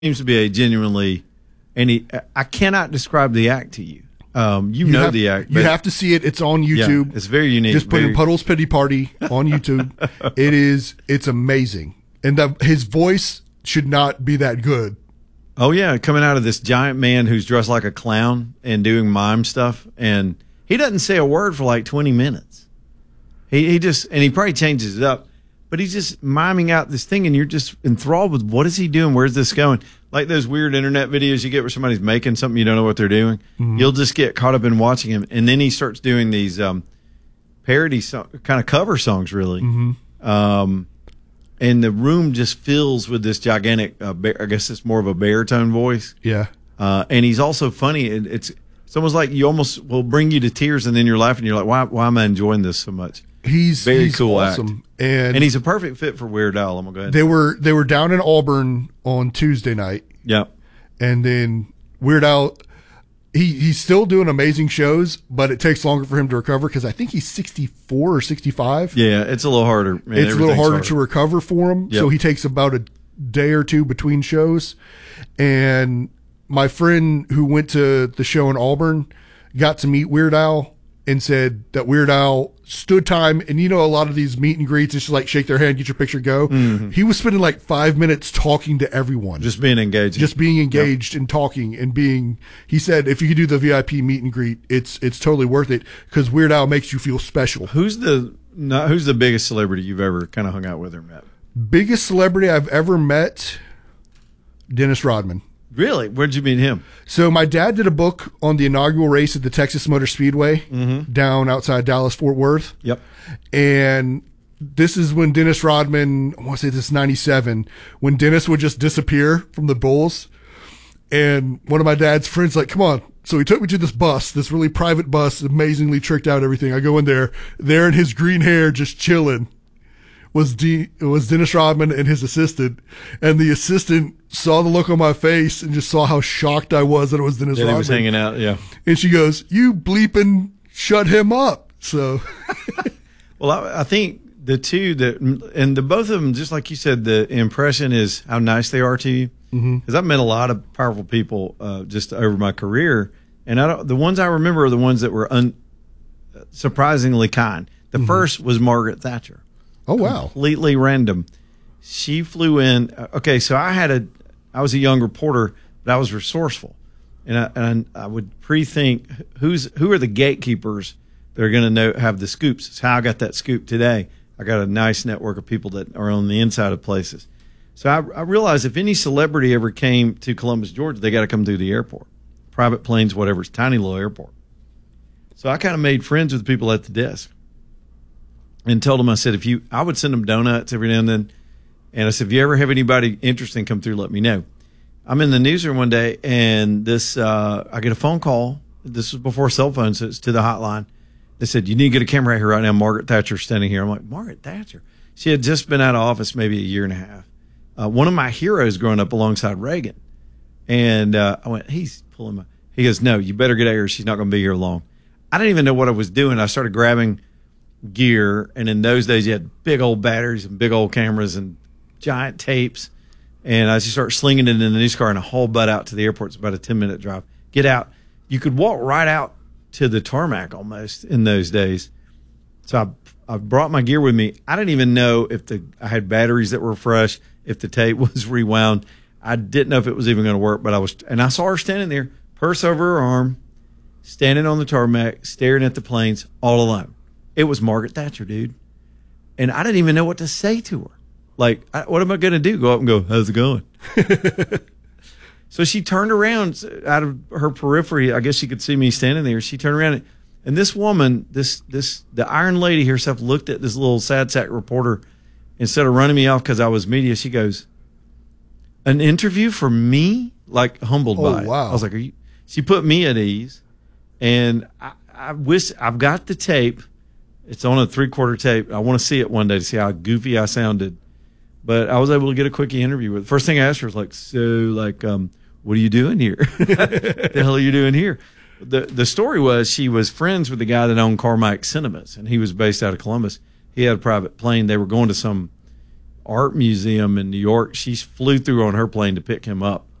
seems to be a genuinely, I cannot describe the act to you. You know the act. You have to see it. It's on YouTube. Yeah, it's very unique. Just put in Puddles Pity Party on YouTube. It's amazing. And his voice should not be that good. Oh, yeah. Coming out of this giant man who's dressed like a clown and doing mime stuff. And he doesn't say a word for like 20 minutes. He probably changes it up. But he's just miming out this thing, and you're just enthralled with what is he doing? Where's this going? Like those weird internet videos you get where somebody's making something, you don't know what they're doing. Mm-hmm. You'll just get caught up in watching him. And then he starts doing these parody kind of cover songs, really. Mm-hmm. And the room just fills with this gigantic, I guess it's more of a baritone voice. Yeah. And he's also funny. It's almost like you almost will bring you to tears, and then you're laughing. You're like, why am I enjoying this so much? He's cool awesome. Act. And he's a perfect fit for Weird Al. I'm going to go ahead. They were down in Auburn on Tuesday night. Yep. And then Weird Al, he's still doing amazing shows, but it takes longer for him to recover because I think he's 64 or 65. Yeah, it's a little harder. Man, it's a little harder to recover for him. Yep. So he takes about a day or two between shows. And my friend who went to the show in Auburn got to meet Weird Al and said that Weird Al stood time. And a lot of these meet and greets, it's just like shake their hand, get your picture, go. Mm-hmm. He was spending like 5 minutes talking to everyone. Just being engaged. Yep. And talking and being, he said, if you could do the VIP meet and greet, it's totally worth it because Weird Al makes you feel special. Who's the biggest celebrity you've ever kind of hung out with or met? Biggest celebrity I've ever met, Dennis Rodman. Really? Where'd you meet him? So my dad did a book on the inaugural race at the Texas Motor Speedway down outside Dallas-Fort Worth. Yep. And this is when Dennis Rodman, I want to say this is 97, when Dennis would just disappear from the bulls. And one of my dad's friends like, come on. So he took me to this bus, this really private bus, amazingly tricked out everything. I go in there in his green hair, just chilling. Was Dennis Rodman and his assistant, and the assistant saw the look on my face and just saw how shocked I was that it was Dennis Rodman. He was hanging out, yeah. And she goes, "You bleeping shut him up." So, well, I think the two both of them, just like you said, the impression is how nice they are to you. Because I've met a lot of powerful people just over my career, and the ones I remember are the ones that were surprisingly kind. The first was Margaret Thatcher. Oh, wow. Completely random. She flew in. Okay, so I was a young reporter, but I was resourceful. And I would pre-think who are the gatekeepers that are going to have the scoops. It's how I got that scoop today. I got a nice network of people that are on the inside of places. So I realized if any celebrity ever came to Columbus, Georgia, they got to come through the airport. Private planes, whatever. It's a tiny little airport. So I kind of made friends with people at the desk. And told them, I said, I would send them donuts every now and then. And I said, if you ever have anybody interesting come through, let me know. I'm in the newsroom one day, and I get a phone call. This was before cell phones, so it's to the hotline. They said, you need to get a camera right here right now. Margaret Thatcher's standing here. I'm like, Margaret Thatcher? She had just been out of office maybe a year and a half. One of my heroes growing up alongside Reagan. And I went, he's pulling my... He goes, no, you better get out here. She's not going to be here long. I didn't even know what I was doing. I started grabbing gear, and in those days you had big old batteries and big old cameras and giant tapes, and I just started slinging it in the news car and a whole butt out to the airport. It's about a 10-minute drive. Get out. You could walk right out to the tarmac almost in those days. So I brought my gear with me. I didn't even know if I had batteries that were fresh, if the tape was rewound. I didn't know if it was even going to work, but I saw her standing there, purse over her arm, standing on the tarmac, staring at the planes all alone. It was Margaret Thatcher, dude. And I didn't even know what to say to her. Like, what am I going to do? Go up and go, how's it going? So she turned around out of her periphery. I guess she could see me standing there. She turned around, and this woman, the Iron Lady herself, looked at this little sad sack reporter. Instead of running me off because I was media, she goes, an interview for me? Like, humbled by it. Wow. I was like, She put me at ease. And I wish I've got the tape. It's on a 3/4 tape. I want to see it one day to see how goofy I sounded. But I was able to get a quickie interview with her. First thing I asked her was what are you doing here? The hell are you doing here? The story was she was friends with the guy that owned Carmike Cinemas, and he was based out of Columbus. He had a private plane. They were going to some art museum in New York. She flew through on her plane to pick him up.